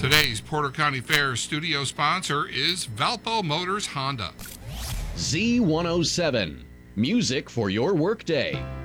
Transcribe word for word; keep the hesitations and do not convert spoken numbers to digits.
Today's Porter County Fair studio sponsor is Valpo Motors Honda. Z one oh seven, music for your workday.